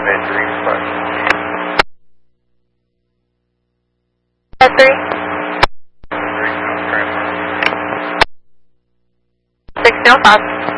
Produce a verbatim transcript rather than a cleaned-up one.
Runway three, square. three. Three, no, transfer. six, no, five.